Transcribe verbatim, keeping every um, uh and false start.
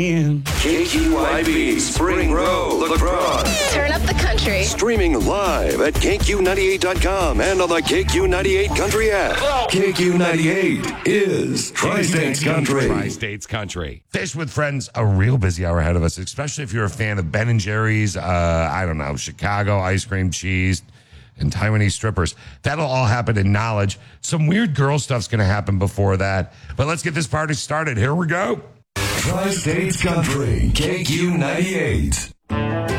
K Q I B Spring Row Lacrosse. Turn up the country. Streaming live at K Q ninety-eight dot com and on the K Q ninety-eight Country app. K Q ninety-eight is Tri-States Country. Tri-States Country. Fish with Friends, a real busy hour ahead of us, especially if you're a fan of Ben and Jerry's, uh, I don't know, Chicago ice cream cheese, and Taiwanese strippers. That'll all happen in Knowledge. Some weird girl stuff's going to happen before that. But let's get this party started. Here we go. Tri-States Country, K Q ninety-eight.